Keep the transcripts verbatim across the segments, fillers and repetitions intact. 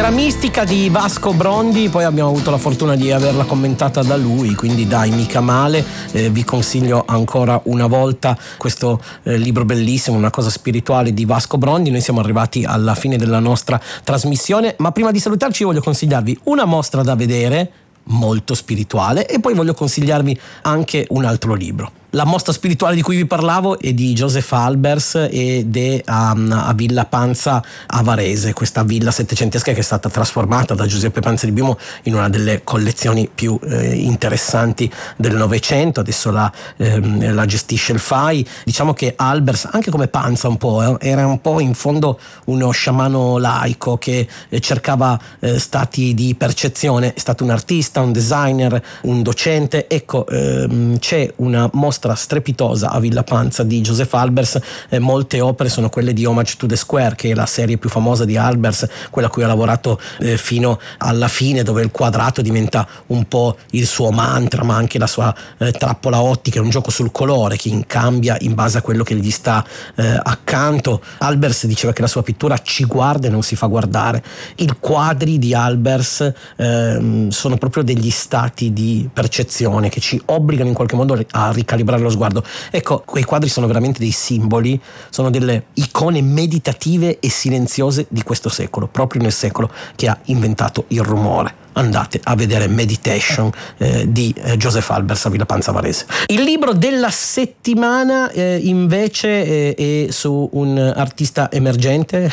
Opera mistica di Vasco Brondi, poi abbiamo avuto la fortuna di averla commentata da lui, quindi dai, mica male. Eh, vi consiglio ancora una volta questo eh, libro bellissimo, una cosa spirituale di Vasco Brondi. Noi siamo arrivati alla fine della nostra trasmissione, ma prima di salutarci voglio consigliarvi una mostra da vedere molto spirituale e poi voglio consigliarvi anche un altro libro. La mostra spirituale di cui vi parlavo è di Joseph Albers ed è a, a Villa Panza a Varese, questa villa settecentesca che è stata trasformata da Giuseppe Panza di Biomo in una delle collezioni più eh, interessanti del Novecento. Adesso la, ehm, la gestisce il F A I. Diciamo che Albers, anche come Panza un po', eh, era un po' in fondo uno sciamano laico che eh, cercava eh, stati di percezione. È stato un artista, un designer, un docente. Ecco, ehm, c'è una mostra strepitosa a Villa Panza di Joseph Albers. Eh, molte opere sono quelle di Homage to the Square, che è la serie più famosa di Albers, quella a cui ha lavorato eh, fino alla fine, dove il quadrato diventa un po' il suo mantra, ma anche la sua eh, trappola ottica. È un gioco sul colore che cambia in base a quello che gli sta eh, accanto. Albers diceva che la sua pittura ci guarda e non si fa guardare. I quadri di Albers eh, sono proprio degli stati di percezione che ci obbligano in qualche modo a ricalibrare lo sguardo. Ecco, quei quadri sono veramente dei simboli, sono delle icone meditative e silenziose di questo secolo, proprio nel secolo che ha inventato il rumore. Andate a vedere Meditation eh, di eh, Joseph Albers a Villa Panza Varese. Il libro della settimana eh, invece eh, è su un artista emergente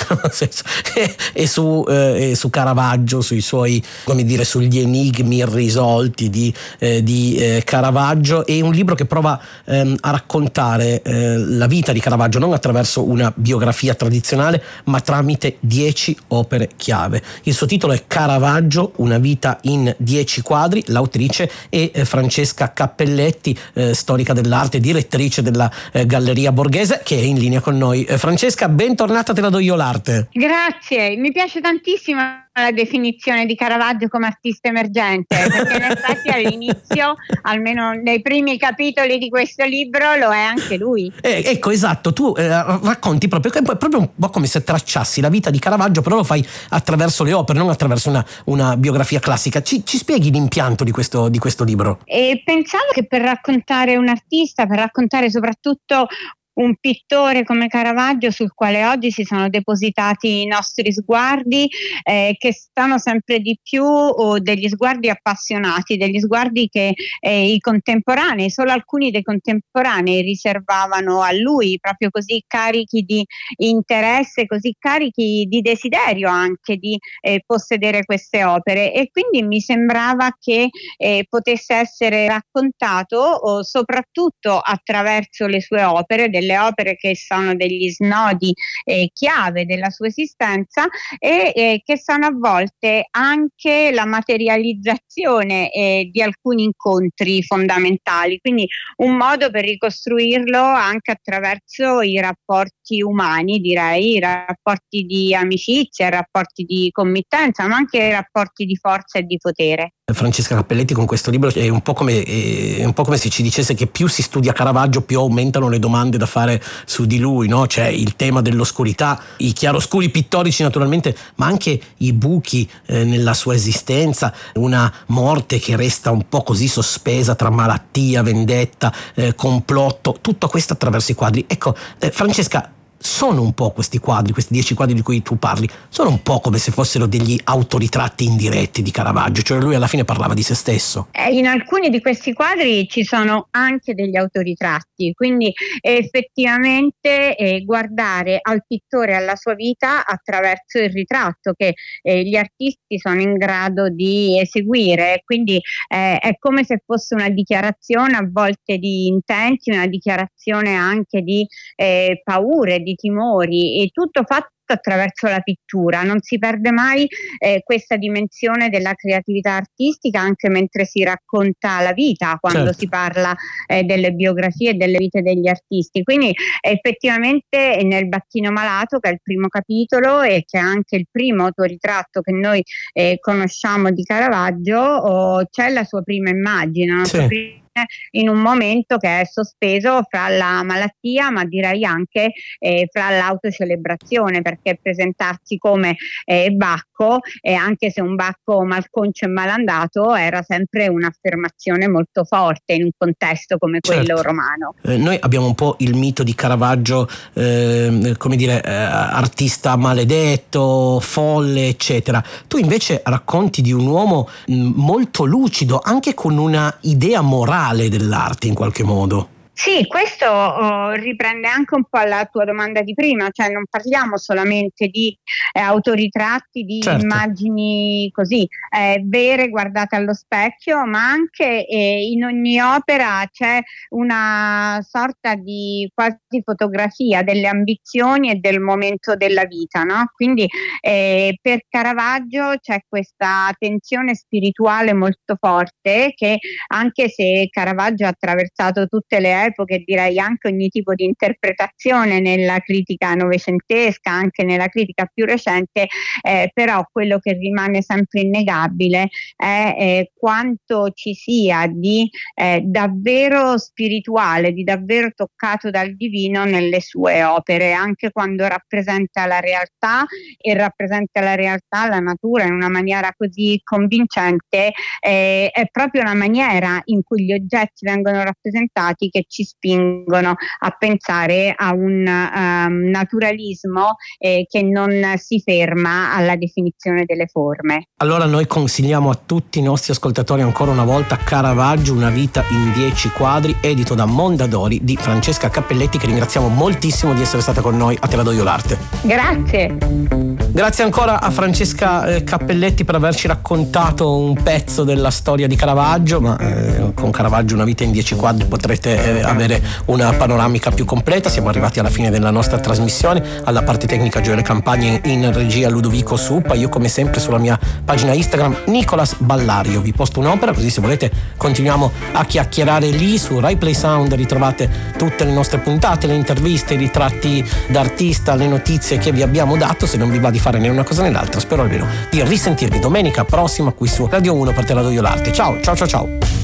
e su, eh, su Caravaggio, sui suoi, come dire, sugli enigmi irrisolti di, eh, di eh, Caravaggio. È un libro che prova ehm, a raccontare eh, la vita di Caravaggio non attraverso una biografia tradizionale, ma tramite dieci opere chiave. Il suo titolo è Caravaggio, una vita in dieci quadri. L'autrice è eh, Francesca Cappelletti, eh, storica dell'arte, direttrice della eh, Galleria Borghese, che è in linea con noi. Eh, Francesca, bentornata, te la do io l'arte. Grazie, mi piace tantissimo la definizione di Caravaggio come artista emergente, perché in effetti all'inizio, almeno nei primi capitoli di questo libro, lo è anche lui. Eh, ecco, esatto, tu eh, racconti proprio, è proprio un po' come se tracciassi la vita di Caravaggio, però lo fai attraverso le opere, non attraverso una, una biografia classica. Ci, ci spieghi l'impianto di questo, di questo libro? E pensavo che per raccontare un artista, per raccontare soprattutto un pittore come Caravaggio, sul quale oggi si sono depositati i nostri sguardi, eh, che stanno sempre di più oh, degli sguardi appassionati, degli sguardi che eh, i contemporanei, solo alcuni dei contemporanei riservavano a lui, proprio così carichi di interesse, così carichi di desiderio anche di eh, possedere queste opere, e quindi mi sembrava che eh, potesse essere raccontato oh, soprattutto attraverso le sue opere, delle opere che sono degli snodi eh, chiave della sua esistenza e eh, che sono a volte anche la materializzazione eh, di alcuni incontri fondamentali, quindi un modo per ricostruirlo anche attraverso i rapporti umani, direi, i rapporti di amicizia, i rapporti di committenza, ma anche i rapporti di forza e di potere. Francesca Cappelletti con questo libro è un po' come è un po' come se ci dicesse che più si studia Caravaggio più aumentano le domande da fare su di lui, no? C'è il tema dell'oscurità, i chiaroscuri pittorici naturalmente, ma anche i buchi eh, nella sua esistenza, una morte che resta un po' così sospesa tra malattia, vendetta, eh, complotto, tutto questo attraverso i quadri. Ecco, eh, Francesca, sono un po' questi quadri, questi dieci quadri di cui tu parli, sono un po' come se fossero degli autoritratti indiretti di Caravaggio, cioè lui alla fine parlava di se stesso. Eh, in alcuni di questi quadri ci sono anche degli autoritratti, quindi effettivamente eh, guardare al pittore e alla sua vita attraverso il ritratto che eh, gli artisti sono in grado di eseguire, quindi eh, è come se fosse una dichiarazione a volte di intenti, una dichiarazione anche di eh, paure, di timori, e tutto fatto attraverso la pittura. Non si perde mai eh, questa dimensione della creatività artistica anche mentre si racconta la vita, quando certo. si parla eh, delle biografie e delle vite degli artisti. Quindi effettivamente nel Battino Malato, che è il primo capitolo e che è anche il primo autoritratto che noi eh, conosciamo di Caravaggio, oh, c'è la sua prima immagine, la sì. sua prima in un momento che è sospeso fra la malattia, ma direi anche eh, fra l'autocelebrazione, perché presentarsi come eh, Bacco, e anche se un Bacco malconcio e malandato, era sempre un'affermazione molto forte in un contesto come quello certo. romano. Eh, noi abbiamo un po' il mito di Caravaggio, eh, come dire, eh, artista maledetto, folle, eccetera. Tu invece racconti di un uomo mh, molto lucido, anche con una idea morale dell'arte in qualche modo. Sì, questo oh, riprende anche un po' alla tua domanda di prima, cioè non parliamo solamente di eh, autoritratti, di certo. immagini così eh, vere guardate allo specchio, ma anche eh, in ogni opera c'è una sorta di quasi fotografia delle ambizioni e del momento della vita, no? Quindi eh, per Caravaggio c'è questa tensione spirituale molto forte che, anche se Caravaggio ha attraversato tutte le epoche, direi anche ogni tipo di interpretazione nella critica novecentesca, anche nella critica più recente, eh, però quello che rimane sempre innegabile è eh, quanto ci sia di eh, davvero spirituale, di davvero toccato dal divino nelle sue opere, anche quando rappresenta la realtà e rappresenta la realtà, la natura in una maniera così convincente. Eh, è proprio la maniera in cui gli oggetti vengono rappresentati che ci spingono a pensare a un um, naturalismo eh, che non si ferma alla definizione delle forme. Allora noi consigliamo a tutti i nostri ascoltatori ancora una volta Caravaggio, una vita in dieci quadri, edito da Mondadori, di Francesca Cappelletti, che ringraziamo moltissimo di essere stata con noi a Te la do io l'arte. Grazie. Grazie ancora a Francesca eh, Cappelletti per averci raccontato un pezzo della storia di Caravaggio, ma eh, con Caravaggio una vita in dieci quadri potrete eh, avere una panoramica più completa. Siamo arrivati alla fine della nostra trasmissione, alla parte tecnica Gioele Campagna, in regia Ludovico Suppa, io come sempre sulla mia pagina Instagram Nicolas Ballario vi posto un'opera, così se volete continuiamo a chiacchierare lì. Su Rai Play Sound ritrovate tutte le nostre puntate, le interviste, i ritratti d'artista, le notizie che vi abbiamo dato. Se non vi va di fare né una cosa né l'altra, spero almeno di risentirvi domenica prossima qui su Radio uno per Te la do io l'arte. Ciao ciao ciao ciao.